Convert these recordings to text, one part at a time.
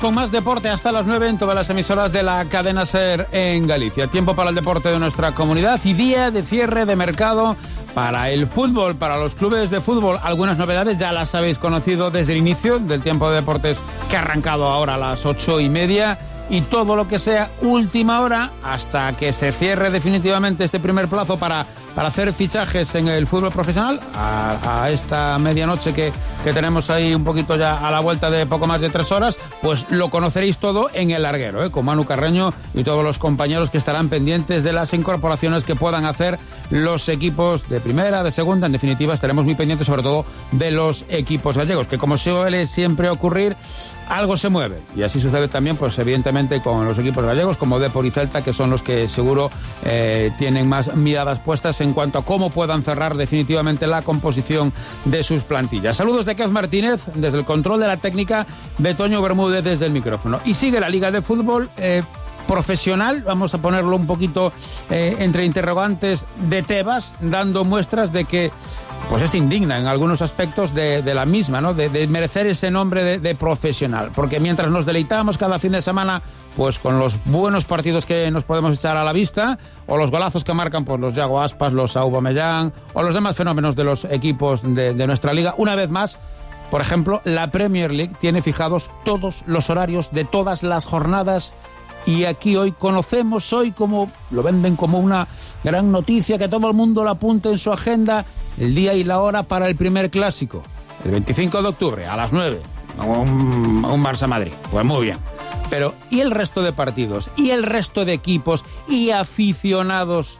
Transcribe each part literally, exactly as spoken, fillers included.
Con más deporte hasta las nueve en todas las emisoras de la cadena SER en Galicia. Tiempo para el deporte de nuestra comunidad y día de cierre de mercado para el fútbol, para los clubes de fútbol. Algunas novedades ya las habéis conocido desde el inicio del tiempo de deportes que ha arrancado ahora a las ocho y media. Y todo lo que sea última hora hasta que se cierre definitivamente este primer plazo para, para hacer fichajes en el fútbol profesional a, a esta medianoche que, que tenemos ahí un poquito ya a la vuelta de poco más de tres horas, pues lo conoceréis todo en El Larguero, ¿eh? Con Manu Carreño y todos los compañeros que estarán pendientes de las incorporaciones que puedan hacer los equipos de primera, de segunda. En definitiva, estaremos muy pendientes sobre todo de los equipos gallegos, que como suele siempre ocurrir, algo se mueve. Y así sucede también, pues evidentemente, con los equipos gallegos como Depor y Celta, que son los que seguro eh, tienen más miradas puestas en cuanto a cómo puedan cerrar definitivamente la composición de sus plantillas. Saludos de Kev Martínez desde el control de la técnica, de Toño Bermúdez desde el micrófono. Y sigue la Liga de Fútbol eh, profesional, vamos a ponerlo un poquito eh, entre interrogantes, de Tebas, dando muestras de que pues es indigna en algunos aspectos de, de la misma, ¿no? De, de merecer ese nombre de, de profesional. Porque mientras nos deleitamos cada fin de semana pues con los buenos partidos que nos podemos echar a la vista, o los golazos que marcan pues los Yago Aspas, los Aubameyang, o los demás fenómenos de los equipos de, de nuestra liga, una vez más, por ejemplo, la Premier League tiene fijados todos los horarios de todas las jornadas. Y aquí hoy conocemos, hoy como lo venden como una gran noticia, que todo el mundo lo apunte en su agenda, el día y la hora para el primer clásico, el veinticinco de octubre a las nueve, un, un Barça-Madrid. Pues muy bien. Pero ¿y el resto de partidos? ¿Y el resto de equipos y aficionados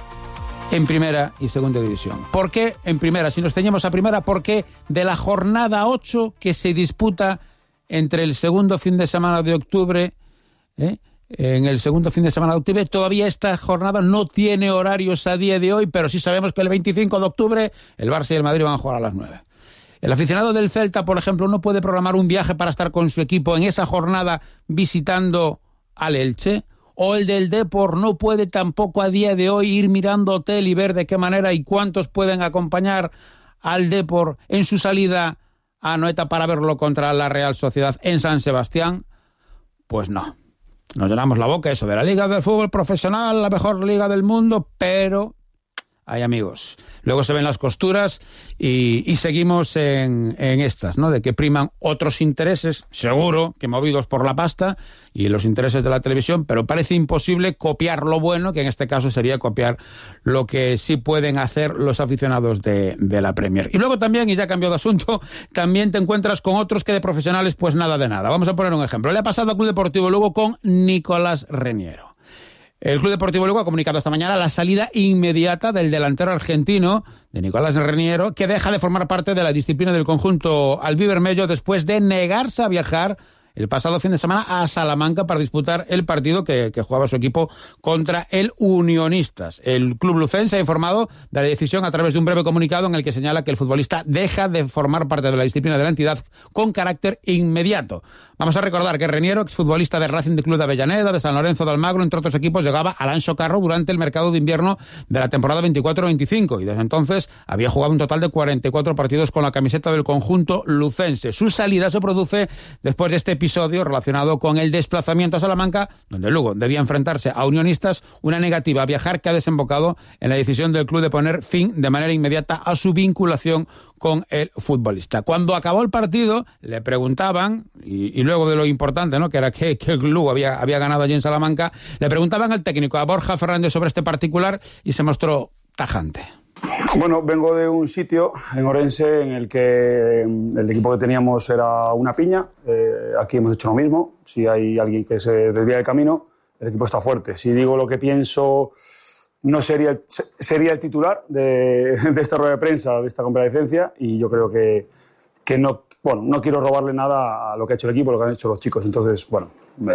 en primera y segunda división? ¿Por qué en primera? Si nos ceñimos a primera, ¿por qué de la jornada ocho que se disputa entre el segundo fin de semana de octubre, ¿eh? en el segundo fin de semana de octubre, todavía esta jornada no tiene horarios a día de hoy, pero sí sabemos que el veinticinco de octubre el Barça y el Madrid van a jugar a las nueve. El aficionado del Celta, por ejemplo, no puede programar un viaje para estar con su equipo en esa jornada visitando al Elche, o el del Depor no puede tampoco a día de hoy ir mirando hotel y ver de qué manera y cuántos pueden acompañar al Depor en su salida a Anoeta para verlo contra la Real Sociedad en San Sebastián. Pues no. Nos llenamos la boca eso de la Liga del Fútbol Profesional, la mejor liga del mundo, pero hay amigos. Luego se ven las costuras y, y seguimos en, en estas, ¿no? De que priman otros intereses, seguro que movidos por la pasta y los intereses de la televisión, pero parece imposible copiar lo bueno, que en este caso sería copiar lo que sí pueden hacer los aficionados de, de la Premier. Y luego también, y ya cambió de asunto, también te encuentras con otros que de profesionales pues nada de nada. Vamos a poner un ejemplo. Le ha pasado al Club Deportivo Lugo con Nicolás Reniero. El Club Deportivo Lugo ha comunicado esta mañana la salida inmediata del delantero argentino, de Nicolás Reniero, que deja de formar parte de la disciplina del conjunto albivermello después de negarse a viajar el pasado fin de semana a Salamanca para disputar el partido que, que jugaba su equipo contra el Unionistas. El club lucense ha informado de la decisión a través de un breve comunicado en el que señala que el futbolista deja de formar parte de la disciplina de la entidad con carácter inmediato. Vamos a recordar que Reniero, exfutbolista de Racing de Club de Avellaneda, de San Lorenzo de Almagro, entre otros equipos, llegaba al Anxo Carro durante el mercado de invierno de la temporada veinticuatro veinticinco y desde entonces había jugado un total de cuarenta y cuatro partidos con la camiseta del conjunto lucense. Su salida se produce después de este episodio relacionado con el desplazamiento a Salamanca, donde Lugo debía enfrentarse a Unionistas, una negativa a viajar que ha desembocado en la decisión del club de poner fin de manera inmediata a su vinculación con el futbolista. Cuando acabó el partido, le preguntaban, y, y luego de lo importante, ¿no?, que era que, que el Lugo había, había ganado allí en Salamanca, le preguntaban al técnico, a Borja Fernández, sobre este particular, y se mostró tajante. Bueno, vengo de un sitio en Orense en el que el equipo que teníamos era una piña. Eh, aquí hemos hecho lo mismo. Si hay alguien que se desvía del camino, el equipo está fuerte. Si digo lo que pienso, no sería el, sería el titular de, de esta rueda de prensa, de esta comparecencia, y yo creo que, que no, bueno, no quiero robarle nada a lo que ha hecho el equipo, lo que han hecho los chicos. Entonces, bueno,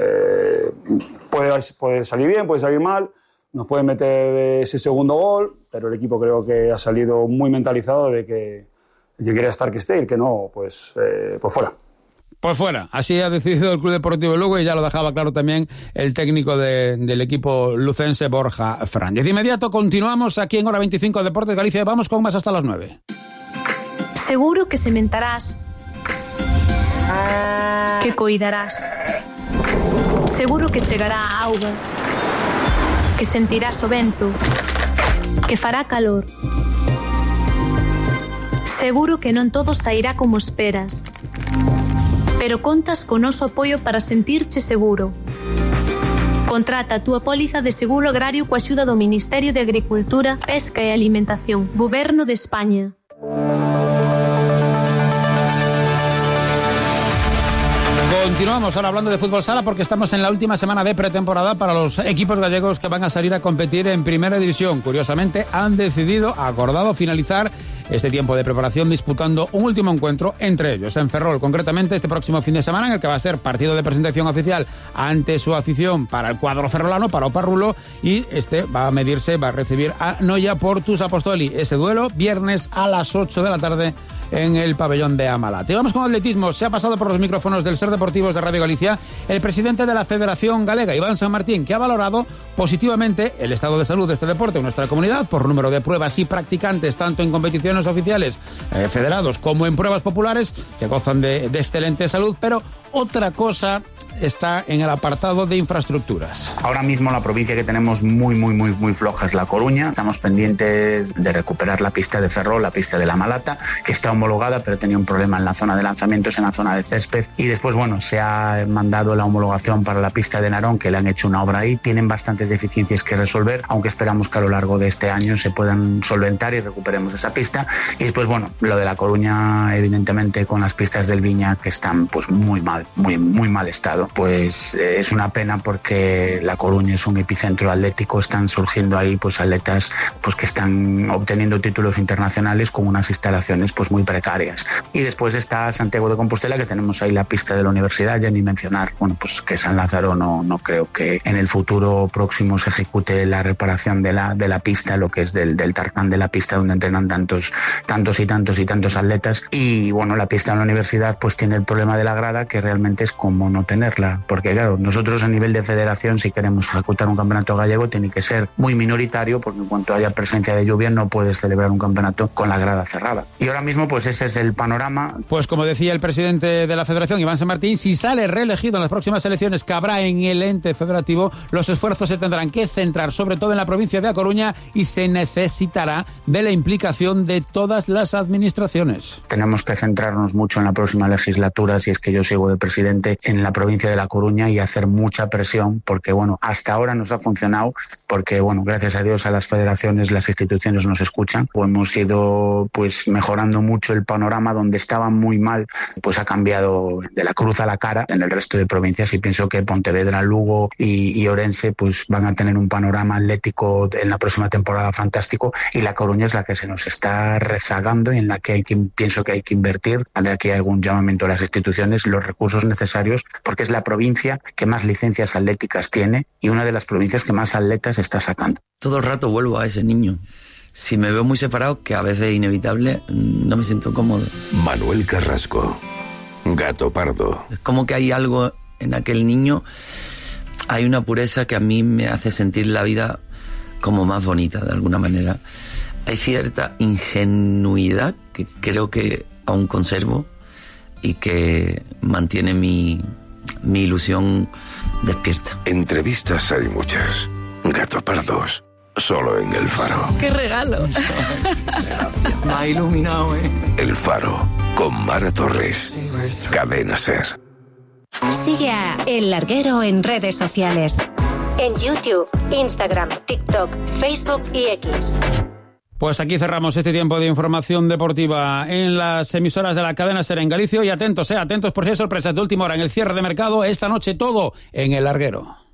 eh, puede, puede salir bien, puede salir mal. Nos pueden meter ese segundo gol, pero el equipo creo que ha salido muy mentalizado de que el que quiera estar que esté y el que no, pues, eh, pues fuera. Pues fuera, así ha decidido el Club Deportivo Lugo y ya lo dejaba claro también el técnico de, del equipo lucense, Borja Fernández. De inmediato continuamos aquí en Hora veinticinco Deportes Galicia. Vamos con más hasta las nueve. Seguro que sementarás que coidarás. Seguro que chegará a auga, que sentirás o vento, que fará calor. Seguro que non todo sairá como esperas, pero contas co noso apoio para sentirche seguro. Contrata a túa póliza de seguro agrario coa axuda do Ministerio de Agricultura, Pesca e Alimentación, Goberno de España. Continuamos ahora hablando de fútbol sala porque estamos en la última semana de pretemporada para los equipos gallegos que van a salir a competir en Primera División. Curiosamente, han decidido, acordado finalizar este tiempo de preparación disputando un último encuentro entre ellos, en Ferrol, concretamente este próximo fin de semana, en el que va a ser partido de presentación oficial ante su afición para el cuadro ferrolano, para Oparrulo, y este va a medirse, va a recibir a Noia Portus Apostoli. Ese duelo, viernes a las ocho de la tarde en el pabellón de Amalate. Vamos con atletismo. Se ha pasado por los micrófonos del Ser Deportivos de Radio Galicia el presidente de la Federación Galega, Iván San Martín, que ha valorado positivamente el estado de salud de este deporte en nuestra comunidad por número de pruebas y practicantes, tanto en competiciones oficiales eh, federados como en pruebas populares, que gozan de, de excelente salud, pero otra cosa está en el apartado de infraestructuras. Ahora mismo la provincia que tenemos muy, muy, muy, muy floja es La Coruña. Estamos pendientes de recuperar la pista de Ferrol, la pista de La Malata, que está homologada, pero tenía un problema en la zona de lanzamientos, en la zona de césped. Y después, bueno, se ha mandado la homologación para la pista de Narón, que le han hecho una obra ahí. Tienen bastantes deficiencias que resolver, aunque esperamos que a lo largo de este año se puedan solventar y recuperemos esa pista. Y después, bueno, lo de La Coruña, evidentemente, con las pistas del Viña, que están pues muy mal, muy, muy mal estado. Pues eh, es una pena porque La Coruña es un epicentro atlético, están surgiendo ahí pues atletas pues que están obteniendo títulos internacionales con unas instalaciones pues muy precarias. Y después está Santiago de Compostela, que tenemos ahí la pista de la universidad, ya ni mencionar, bueno, pues que San Lázaro no, no creo que en el futuro próximo se ejecute la reparación de la, de la pista, lo que es del, del tartán de la pista donde entrenan tantos, tantos y tantos y tantos atletas. Y bueno, la pista en la universidad pues tiene el problema de la grada, que realmente es como no tenerla, porque claro, nosotros a nivel de federación, si queremos ejecutar un campeonato gallego, tiene que ser muy minoritario, porque en cuanto haya presencia de lluvia no puedes celebrar un campeonato con la grada cerrada. Y ahora mismo pues ese es el panorama. Pues como decía el presidente de la federación, Iván San Martín, si sale reelegido en las próximas elecciones que habrá en el ente federativo, los esfuerzos se tendrán que centrar sobre todo en la provincia de A Coruña y se necesitará de la implicación de todas las administraciones. Tenemos que centrarnos mucho en la próxima legislatura, si es que yo sigo de presidente, en la provincia de La Coruña, y hacer mucha presión, porque bueno, hasta ahora nos ha funcionado, porque bueno, gracias a Dios a las federaciones, las instituciones nos escuchan, o hemos ido pues mejorando mucho el panorama. Donde estaba muy mal, pues ha cambiado de la cruz a la cara en el resto de provincias, y pienso que Pontevedra, Lugo y, y Orense pues van a tener un panorama atlético en la próxima temporada fantástico, y La Coruña es la que se nos está rezagando y en la que, hay que pienso que hay que invertir, de aquí hay algún llamamiento a las instituciones, los recursos necesarios, porque es la provincia que más licencias atléticas tiene y una de las provincias que más atletas está sacando. Todo el rato vuelvo a ese niño. Si me veo muy separado, que a veces es inevitable, no me siento cómodo. Manuel Carrasco, Gato Pardo. Es como que hay algo en aquel niño, hay una pureza que a mí me hace sentir la vida como más bonita, de alguna manera. Hay cierta ingenuidad que creo que aún conservo y que mantiene mi, mi ilusión despierta. Entrevistas hay muchas. Gato Pardos, solo en El Faro. ¡Qué regalo! Me ha iluminado, ¿eh? El Faro, con Mara Torres. Cadena Ser. Sigue a El Larguero en redes sociales. En YouTube, Instagram, TikTok, Facebook y X. Pues aquí cerramos este tiempo de información deportiva en las emisoras de la cadena Ser en Galicia. Y atentos, eh, atentos por si hay sorpresas de última hora en el cierre de mercado. Esta noche todo en El Larguero.